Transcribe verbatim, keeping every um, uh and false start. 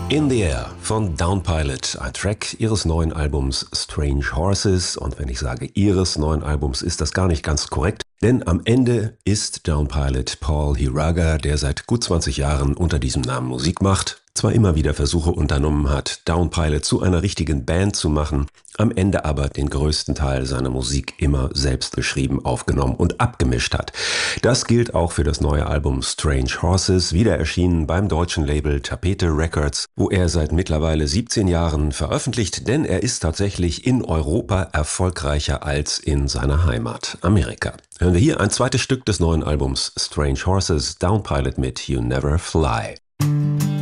In the Air von Downpilot, ein Track ihres neuen Albums Strange Horses. Und wenn ich sage ihres neuen Albums, ist das gar nicht ganz korrekt, denn am Ende ist Downpilot Paul Hiraga, der seit gut zwanzig Jahren unter diesem Namen Musik macht, zwar immer wieder Versuche unternommen hat, Downpilot zu einer richtigen Band zu machen, am Ende aber den größten Teil seiner Musik immer selbst geschrieben, aufgenommen und abgemischt hat. Das gilt auch für das neue Album Strange Horses, wieder erschienen beim deutschen Label Tapete Records, wo er seit mittlerweile siebzehn Jahren veröffentlicht, denn er ist tatsächlich in Europa erfolgreicher als in seiner Heimat Amerika. Hören wir hier ein zweites Stück des neuen Albums Strange Horses, Downpilot mit You Never Fly.